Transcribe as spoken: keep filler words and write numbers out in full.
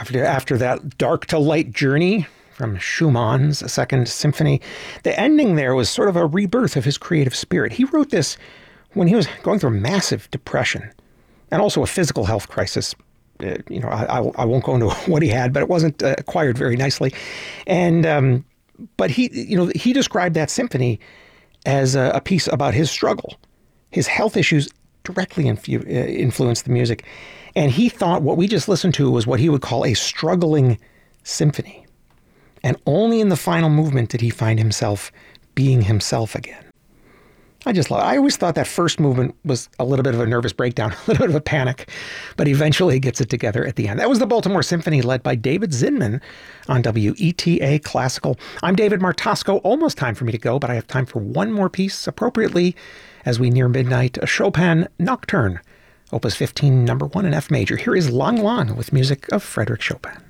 after, after that dark to light journey from Schumann's Second Symphony, the ending there was sort of a rebirth of his creative spirit. He wrote this when he was going through a massive depression and also a physical health crisis. Uh, you know, I, I, I won't go into what he had, but it wasn't uh, acquired very nicely. And, um, but he, you know, he described that symphony as a, a piece about his struggle. His health issues directly infu- uh, influenced the music. And he thought what we just listened to was what he would call a struggling symphony. And only in the final movement did he find himself being himself again. I just love, I always thought that first movement was a little bit of a nervous breakdown, a little bit of a panic, but eventually he gets it together at the end. That was the Baltimore Symphony led by David Zinman on W E T A Classical. I'm David Martosco. Almost time for me to go, but I have time for one more piece appropriately as we near midnight, a Chopin Nocturne, Opus fifteen, number one in F major. Here is Lang Lang with music of Frédéric Chopin.